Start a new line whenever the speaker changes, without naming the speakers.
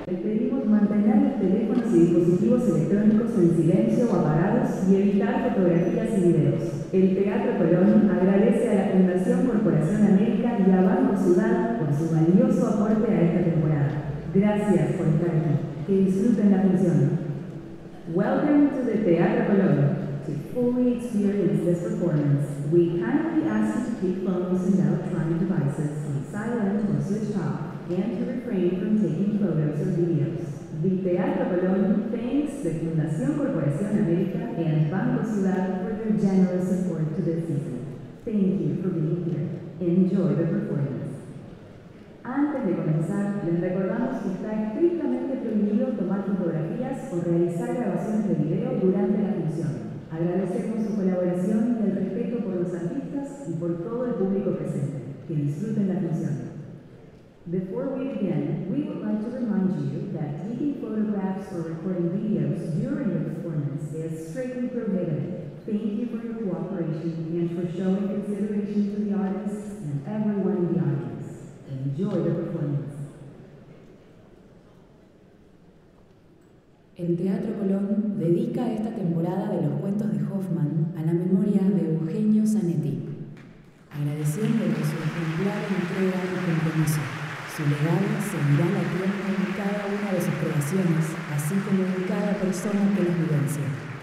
Les pedimos mantener los teléfonos y dispositivos electrónicos en silencio o apagados y evitar fotografías y videos. El Teatro Colón agradece a la Fundación Corporación América y a Banco Ciudad por su valioso aporte a esta temporada. Gracias por estar aquí. Que disfruten la función. Welcome to the Teatro Colón. To fully experience this performance, we kindly ask you to keep phones and electronic devices on silent or switched off, and to refrain from taking photos or videos. The Teatro Colón thanks the Fundación Corporación América and Banco Ciudad for their generous support to this season. Thank you for being here. Enjoy the performance. Antes de comenzar, les recordamos que está estrictamente prohibido tomar fotografías o realizar grabaciones de video durante la función. Agradecemos su colaboración y el respeto por los artistas y por todo el público presente. Que disfruten la función. Before we begin, we would like to remind you that taking photographs or recording videos during the performance is strictly prohibited. Thank you for your cooperation and for showing consideration to the artists and everyone in the audience. Enjoy the performance.
El Teatro Colón dedica esta temporada de los cuentos de Hoffmann a la memoria de Eugenio Zanetti, agradeciendo por su ejemplar entrega y compromiso. Su legado seguirá latiendo en cada una de sus creaciones, así como en cada persona que las vivencia.